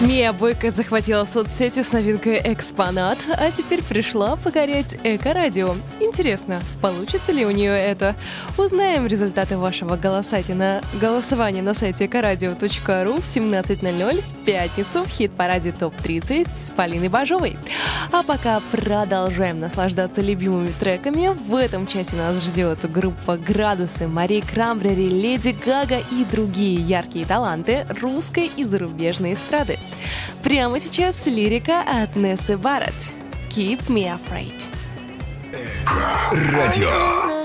Мия Бойко захватила соцсети с новинкой «Экспонат», а теперь пришла покорять эко-радио. Интересно, получится ли у нее это? Узнаем результаты вашего голосования на сайте экорадио.ру в 17:00 в пятницу в хит-параде ТОП-30 с Полиной Бажовой. А пока продолжаем наслаждаться любимыми треками. В этом часе нас ждет группа «Градусы», Мари Крамбрери, Леди Гага и другие яркие таланты русской и зарубежной эстрады. Прямо сейчас лирика от Нессы Барретт. Keep Me Afraid. Радио.